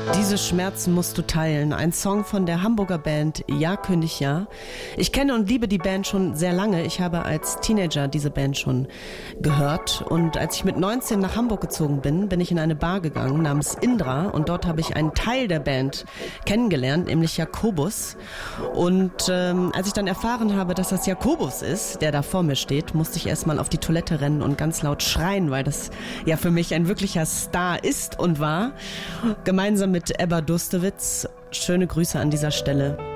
Diese Schmerzen musst du teilen. Ein Song von der Hamburger Band Ja König Ja. Ich kenne und liebe die Band schon sehr lange. Ich habe als Teenager diese Band schon gehört. Und als ich mit 19 nach Hamburg gezogen bin, bin ich in eine Bar gegangen namens Indra. Und dort habe ich einen Teil der Band kennengelernt, nämlich Jakobus. Und als ich dann erfahren habe, dass das Jakobus ist, der da vor mir steht, musste ich erstmal auf die Toilette rennen und ganz laut schreien, weil das ja für mich ein wirklicher Star ist und war. Gemeinsam mit Ebba Dustewitz. Schöne Grüße an dieser Stelle.